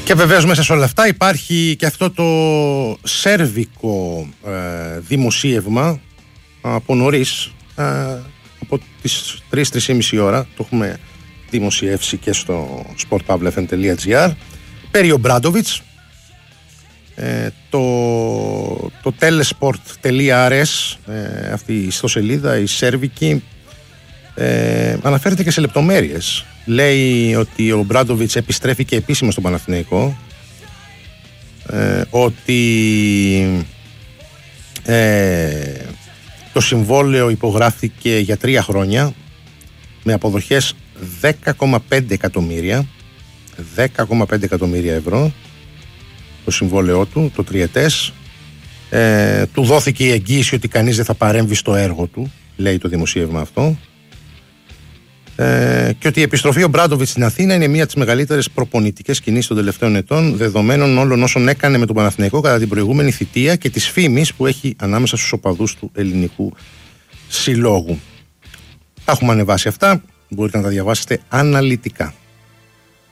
Και βεβαίως μέσα σε όλα αυτά υπάρχει και αυτό το σέρβικο δημοσίευμα από νωρίς, από τις 3-3.30 ώρα, το έχουμε δημοσιεύσει και στο sportpavlefm.gr, περί ο Μπράντοβιτς. Το telesport.rs, αυτή η ιστοσελίδα, η σέρβικη, αναφέρεται και σε λεπτομέρειες. Λέει ότι ο Μπράντοβιτς επιστρέφει και επίσημα στον Παναθηναϊκό, ότι το συμβόλαιο υπογράφηκε για 3 χρόνια με αποδοχές 10,5 εκατομμύρια 10,5 εκατομμύρια ευρώ το συμβόλαιό του, το τριετές. Του δόθηκε η εγγύηση ότι κανείς δεν θα παρέμβει στο έργο του, λέει το δημοσίευμα αυτό, και ότι η επιστροφή ο Μπράντοβιτς στην Αθήνα είναι μία από τις μεγαλύτερες προπονητικές κινήσεις των τελευταίων ετών, δεδομένων όλων όσων έκανε με τον Παναθηναϊκό κατά την προηγούμενη θητεία και της φήμης που έχει ανάμεσα στους οπαδούς του ελληνικού συλλόγου. Τα έχουμε ανεβάσει αυτά, μπορείτε να τα διαβάσετε αναλυτικά.